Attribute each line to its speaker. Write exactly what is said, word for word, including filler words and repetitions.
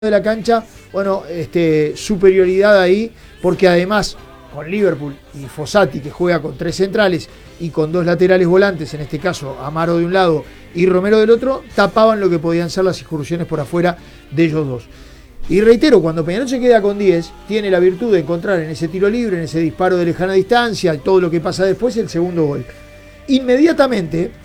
Speaker 1: de la cancha, bueno, este, superioridad ahí, porque además con Liverpool y Fossati, que juega con tres centrales y con dos laterales volantes, en este caso Amaro de un lado y Romero del otro, tapaban lo que podían ser las incursiones por afuera de ellos dos. Y reitero, cuando Peñarol se queda con diez, tiene la virtud de encontrar en ese tiro libre, en ese disparo de lejana distancia, todo lo que pasa después, el segundo gol. Inmediatamente,